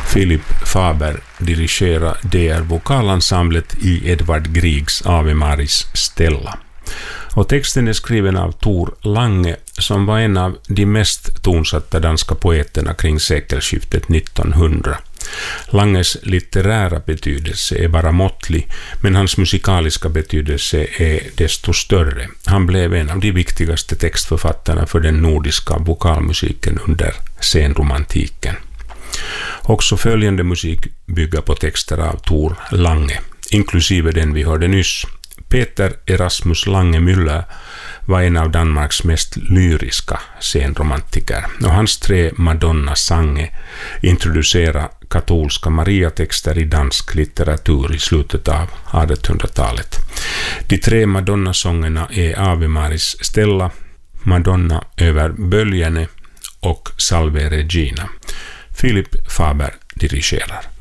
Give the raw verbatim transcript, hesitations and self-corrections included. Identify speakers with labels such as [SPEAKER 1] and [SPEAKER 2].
[SPEAKER 1] Philip Faber dirigerar D R-vokalensemblet i Edvard Griegs Ave Maris Stella. Och texten är skriven av Tor Lange, som var en av de mest tonsatta danska poeterna kring sekelskiftet nittonhundra. Langes litterära betydelse är bara måttlig, men hans musikaliska betydelse är desto större. Han blev en av de viktigaste textförfattarna för den nordiska vokalmusiken under senromantiken. Också följande musik bygger på texter av Tor Lange, inklusive den vi hörde nyss. Peter Erasmus Lange Müller var en av Danmarks mest lyriska senromantiker, och hans tre Madonna-sange introducerade katolska Maria-texter i dansk litteratur i slutet av artonhundratalet. De tre Madonna-sångerna är Ave Maris Stella, Madonna över böljene och Salve Regina. Philip Faber dirigerar.